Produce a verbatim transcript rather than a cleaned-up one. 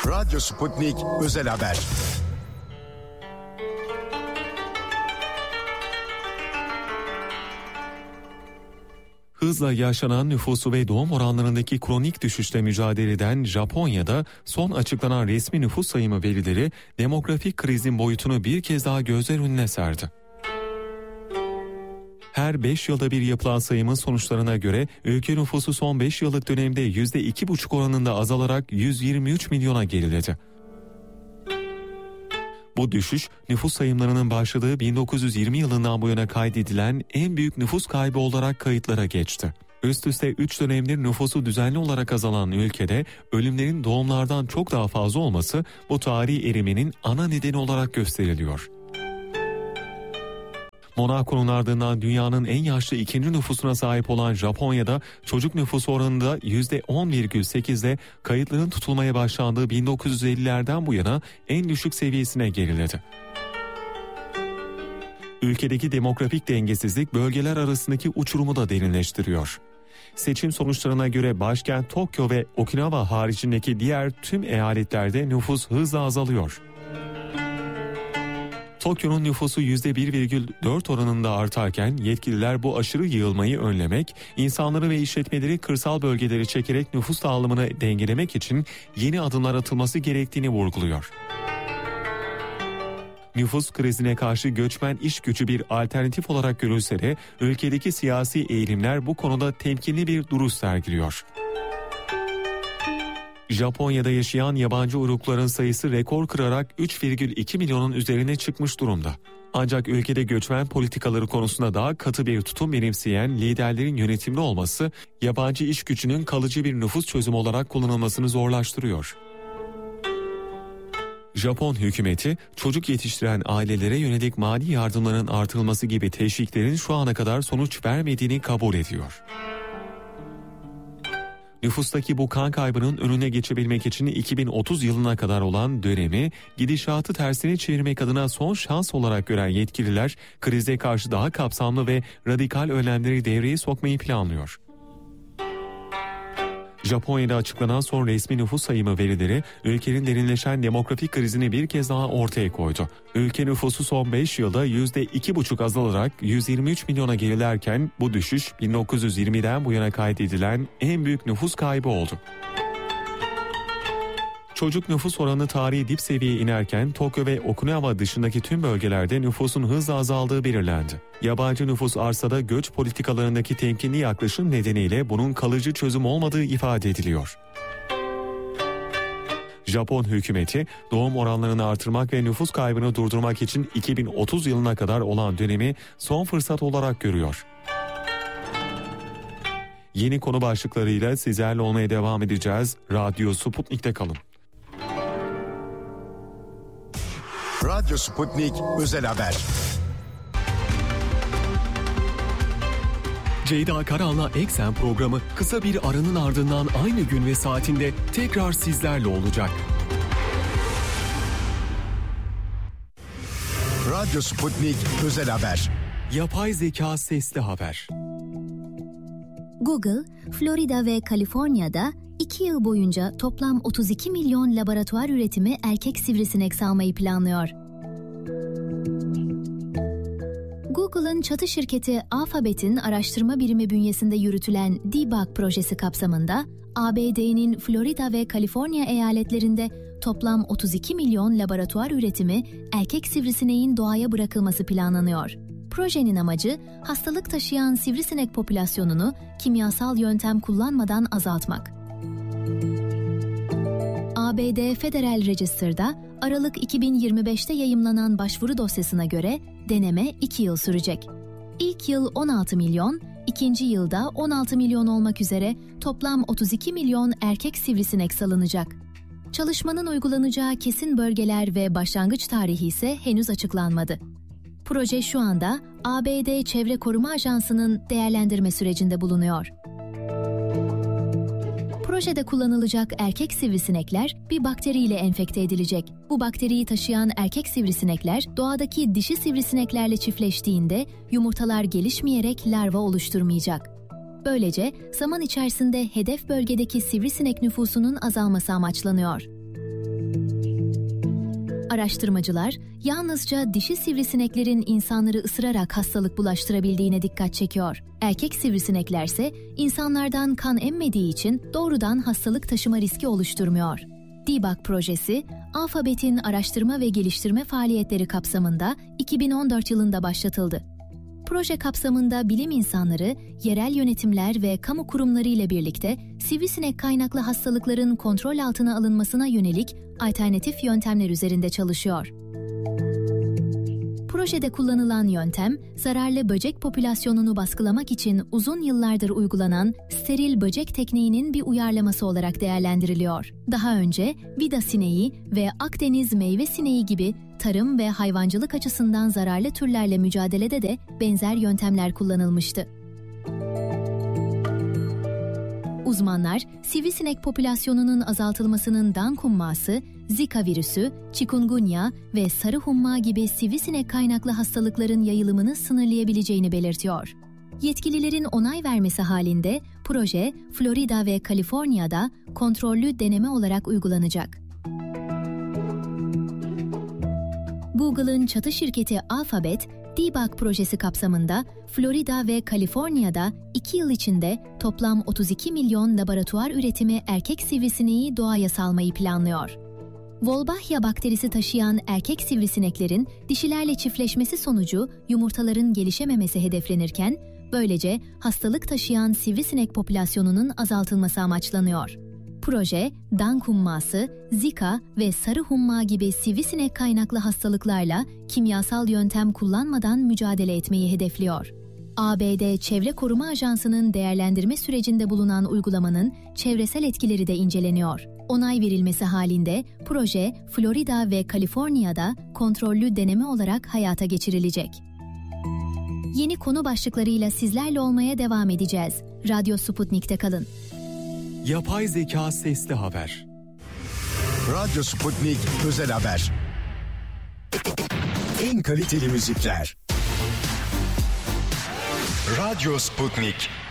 Radyo Sputnik Özel Haber. Hızla yaşanan nüfusu ve doğum oranlarındaki kronik düşüşle mücadele eden Japonya'da son açıklanan resmi nüfus sayımı verileri demografik krizin boyutunu bir kez daha gözler önüne serdi. Her beş yılda bir yapılan sayımın sonuçlarına göre ülke nüfusu son beş yıllık dönemde yüzde iki buçuk oranında azalarak yüz yirmi üç milyona geriledi. Bu düşüş, nüfus sayımlarının başladığı bin dokuz yüz yirmi yılından bu yana kaydedilen en büyük nüfus kaybı olarak kayıtlara geçti. Üst üste üç dönemdir nüfusu düzenli olarak azalan ülkede ölümlerin doğumlardan çok daha fazla olması bu tarihi erimenin ana nedeni olarak gösteriliyor. Monaco'nun ardından dünyanın en yaşlı ikinci nüfusuna sahip olan Japonya'da çocuk nüfusu oranında yüzde on virgül sekizde kayıtların tutulmaya başlandığı bin dokuz yüz ellilerden bu yana en düşük seviyesine geriledi. Ülkedeki demografik dengesizlik bölgeler arasındaki uçurumu da derinleştiriyor. Seçim sonuçlarına göre başkent Tokyo ve Okinawa haricindeki diğer tüm eyaletlerde nüfus hızla azalıyor. Tokyo'nun nüfusu yüzde bir virgül dört oranında artarken yetkililer bu aşırı yığılmayı önlemek, insanları ve işletmeleri kırsal bölgelere çekerek nüfus dağılımını dengelemek için yeni adımlar atılması gerektiğini vurguluyor. Nüfus krizine karşı göçmen iş gücü bir alternatif olarak görülse de ülkedeki siyasi eğilimler bu konuda temkinli bir duruş sergiliyor. Japonya'da yaşayan yabancı uyrukluların sayısı rekor kırarak üç virgül iki milyonun üzerine çıkmış durumda. Ancak ülkede göçmen politikaları konusunda daha katı bir tutum benimseyen liderlerin yönetimli olması, yabancı iş gücünün kalıcı bir nüfus çözümü olarak kullanılmasını zorlaştırıyor. Japon hükümeti, çocuk yetiştiren ailelere yönelik mali yardımların artırılması gibi teşviklerin şu ana kadar sonuç vermediğini kabul ediyor. Nüfustaki bu kan kaybının önüne geçebilmek için iki bin otuz yılına kadar olan dönemi gidişatı tersine çevirmek adına son şans olarak gören yetkililer krize karşı daha kapsamlı ve radikal önlemleri devreye sokmayı planlıyor. Japonya'da açıklanan son resmi nüfus sayımı verileri ülkenin derinleşen demografik krizini bir kez daha ortaya koydu. Ülke nüfusu son beş yılda yüzde iki buçuk azalarak yüz yirmi üç milyona gerilerken bu düşüş bin dokuz yüz yirmiden bu yana kaydedilen en büyük nüfus kaybı oldu. Çocuk nüfus oranı tarihi dip seviyeye inerken Tokyo ve Okinawa dışındaki tüm bölgelerde nüfusun hızla azaldığı belirlendi. Yabancı nüfus arsada göç politikalarındaki temkinli yaklaşım nedeniyle bunun kalıcı çözüm olmadığı ifade ediliyor. Japon hükümeti doğum oranlarını artırmak ve nüfus kaybını durdurmak için iki bin otuz yılına kadar olan dönemi son fırsat olarak görüyor. Yeni konu başlıklarıyla sizlerle olmaya devam edeceğiz. Radyo Sputnik'te kalın. Radyo Sputnik Özel Haber. Ceyda Karan'la Eksen programı kısa bir aranın ardından aynı gün ve saatinde tekrar sizlerle olacak. Radyo Sputnik Özel Haber. Yapay zeka sesli haber. Google, Florida ve Kaliforniya'da iki yıl boyunca toplam otuz iki milyon laboratuvar üretimi erkek sivrisinek salmayı planlıyor. Google'ın çatı şirketi Alphabet'in araştırma birimi bünyesinde yürütülen Debug projesi kapsamında A B D'nin Florida ve Kaliforniya eyaletlerinde toplam otuz iki milyon laboratuvar üretimi erkek sivrisineğin doğaya bırakılması planlanıyor. Projenin amacı hastalık taşıyan sivrisinek popülasyonunu kimyasal yöntem kullanmadan azaltmak. A B D Federal Register'da Aralık iki bin yirmi beşte yayımlanan başvuru dosyasına göre deneme iki yıl sürecek. İlk yıl on altı milyon, ikinci yılda on altı milyon olmak üzere toplam otuz iki milyon erkek sivrisinek salınacak. Çalışmanın uygulanacağı kesin bölgeler ve başlangıç tarihi ise henüz açıklanmadı. Proje şu anda A B D Çevre Koruma Ajansı'nın değerlendirme sürecinde bulunuyor. Projede kullanılacak erkek sivrisinekler bir bakteriyle enfekte edilecek. Bu bakteriyi taşıyan erkek sivrisinekler doğadaki dişi sivrisineklerle çiftleştiğinde yumurtalar gelişmeyerek larva oluşturmayacak. Böylece zaman içerisinde hedef bölgedeki sivrisinek nüfusunun azalması amaçlanıyor. Araştırmacılar yalnızca dişi sivrisineklerin insanları ısırarak hastalık bulaştırabildiğine dikkat çekiyor. Erkek sivrisineklerse insanlardan kan emmediği için doğrudan hastalık taşıma riski oluşturmuyor. Debug projesi, Alphabet'in araştırma ve geliştirme faaliyetleri kapsamında iki bin on dört yılında başlatıldı. Proje kapsamında bilim insanları, yerel yönetimler ve kamu kurumları ile birlikte sivrisinek kaynaklı hastalıkların kontrol altına alınmasına yönelik alternatif yöntemler üzerinde çalışıyor. Projede kullanılan yöntem, zararlı böcek popülasyonunu baskılamak için uzun yıllardır uygulanan steril böcek tekniğinin bir uyarlaması olarak değerlendiriliyor. Daha önce vida sineği ve Akdeniz meyve sineği gibi tarım ve hayvancılık açısından zararlı türlerle mücadelede de benzer yöntemler kullanılmıştı. Uzmanlar, sivrisinek popülasyonunun azaltılmasının Dan humması, Zika virüsü, chikungunya ve sarı humma gibi sivrisinek kaynaklı hastalıkların yayılımını sınırlayabileceğini belirtiyor. Yetkililerin onay vermesi halinde proje, Florida ve Kaliforniya'da kontrollü deneme olarak uygulanacak. Google'ın çatı şirketi Alphabet, Debug projesi kapsamında Florida ve Kaliforniya'da iki yıl içinde toplam otuz iki milyon laboratuvar üretimi erkek sivrisineği doğaya salmayı planlıyor. Wolbachia bakterisi taşıyan erkek sivrisineklerin dişilerle çiftleşmesi sonucu yumurtaların gelişememesi hedeflenirken, böylece hastalık taşıyan sivrisinek popülasyonunun azaltılması amaçlanıyor. Proje, Dan humması, Zika ve sarı humma gibi sivrisinek kaynaklı hastalıklarla kimyasal yöntem kullanmadan mücadele etmeyi hedefliyor. A B D Çevre Koruma Ajansı'nın değerlendirme sürecinde bulunan uygulamanın çevresel etkileri de inceleniyor. Onay verilmesi halinde proje, Florida ve Kaliforniya'da kontrollü deneme olarak hayata geçirilecek. Yeni konu başlıklarıyla sizlerle olmaya devam edeceğiz. Radyo Sputnik'te kalın. Yapay zeka sesli haber. Radyo Sputnik özel haber. En kaliteli müzikler. Radyo Sputnik.